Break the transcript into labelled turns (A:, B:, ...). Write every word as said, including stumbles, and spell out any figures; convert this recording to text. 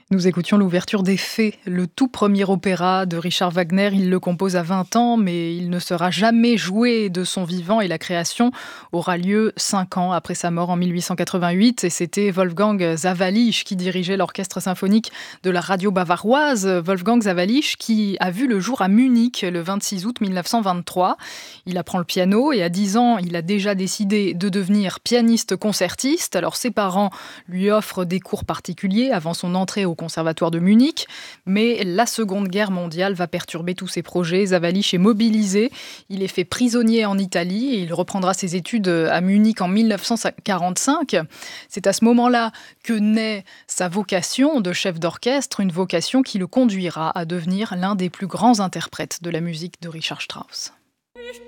A: Nous écoutions l'ouverture des Fées, le tout premier opéra de Richard Wagner. Il le compose à vingt ans, mais il ne sera jamais joué de son vivant et la création aura lieu cinq ans après sa mort en mille huit cent quatre-vingt-huit. Et c'était Wolfgang Sawallisch qui dirigeait l'orchestre symphonique de la radio bavaroise. Wolfgang Sawallisch qui a vu le jour à Munich le vingt-six août mille neuf cent vingt-trois. Il apprend le piano et à dix ans, il a déjà décidé de devenir pianiste concertiste. Alors ses parents lui offrent des cours particuliers avant son entrée au conservatoire de Munich, mais la Seconde Guerre mondiale va perturber tous ses projets. Sawallisch est mobilisé, il est fait prisonnier en Italie et il reprendra ses études à Munich en mille neuf cent quarante-cinq. C'est à ce moment-là que naît sa vocation de chef d'orchestre, une vocation qui le conduira à devenir l'un des plus grands interprètes de la musique de Richard Strauss.